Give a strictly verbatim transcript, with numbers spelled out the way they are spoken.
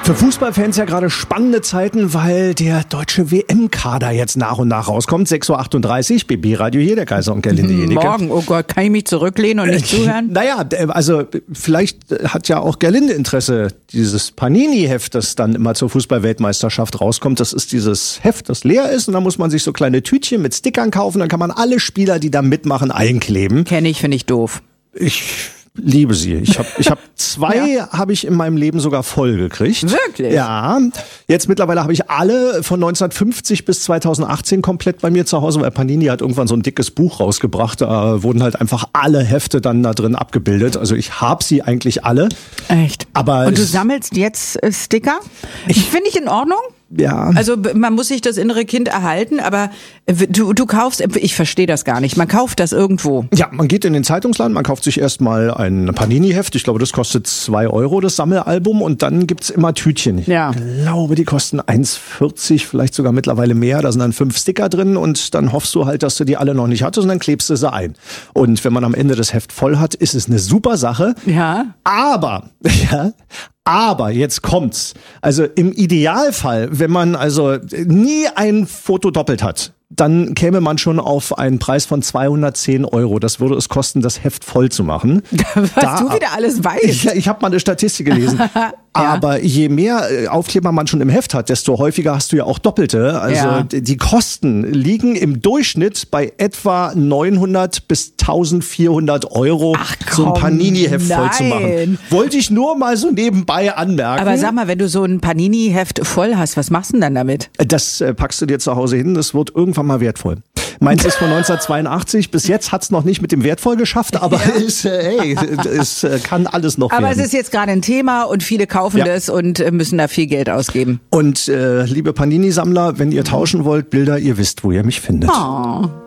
Für Fußballfans ja gerade spannende Zeiten, weil der deutsche W M-Kader jetzt nach und nach rauskommt. sechs Uhr achtunddreißig, B B-Radio hier, der Kaiser und Gerlinde Jenike. Morgen, oh Gott, kann ich mich zurücklehnen und nicht zuhören? Naja, also vielleicht hat ja auch Gerlinde Interesse, dieses Panini-Heft, das dann immer zur Fußball-Weltmeisterschaft rauskommt. Das ist dieses Heft, das leer ist und da muss man sich so kleine Tütchen mit Stickern kaufen. Dann kann man alle Spieler, die da mitmachen, einkleben. Kenne ich, finde ich doof. Ich liebe sie. Ich habe ich hab zwei ja. habe ich in meinem Leben sogar voll gekriegt. Wirklich? Ja. Jetzt mittlerweile habe ich alle von neunzehnhundertfünfzig bis zweitausendachtzehn komplett bei mir zu Hause, weil Panini hat irgendwann so ein dickes Buch rausgebracht. Da wurden halt einfach alle Hefte dann da drin abgebildet. Also ich habe sie eigentlich alle. Echt? Aber und du sammelst jetzt äh, Sticker? Ich finde ich in Ordnung. Ja. Also man muss sich das innere Kind erhalten, aber du, du kaufst, ich verstehe das gar nicht, man kauft das irgendwo. Ja, man geht in den Zeitungsladen, man kauft sich erstmal ein Panini-Heft, ich glaube, das kostet zwei Euro, das Sammelalbum, und dann gibt's immer Tütchen. Ja. Ich glaube, die kosten eins vierzig, vielleicht sogar mittlerweile mehr, da sind dann fünf Sticker drin und dann hoffst du halt, dass du die alle noch nicht hattest und dann klebst du sie ein. Und wenn man am Ende das Heft voll hat, ist es eine super Sache. Ja. Aber, ja, Aber jetzt kommt's. Also im Idealfall, wenn man also nie ein Foto doppelt hat, dann käme man schon auf einen Preis von zweihundertzehn Euro. Das würde es kosten, das Heft voll zu machen. Was da, du wieder alles weißt. Ich, ich habe mal eine Statistik gelesen. ja. Aber je mehr Aufkleber man schon im Heft hat, desto häufiger hast du ja auch Doppelte. Also ja. die Kosten liegen im Durchschnitt bei etwa neunhundert bis eintausendvierhundert Euro, Ach, komm, so ein Panini-Heft voll zu machen. nein. Wollte ich nur mal so nebenbei anmerken. Aber sag mal, wenn du so ein Panini-Heft voll hast, was machst du denn dann damit? Das äh, packst du dir zu Hause hin, das wird irgendwann mal wertvoll. Meins ist von neunzehnhundertzweiundachtzig, bis jetzt hat's noch nicht mit dem wertvoll geschafft, aber ja. ist, äh, hey, es äh, kann alles noch aber werden. Es ist jetzt gerade ein Thema und viele kaufen ja. das und äh, müssen da viel Geld ausgeben. Und äh, liebe Panini-Sammler, wenn ihr tauschen wollt, Bilder, ihr wisst, wo ihr mich findet. Oh.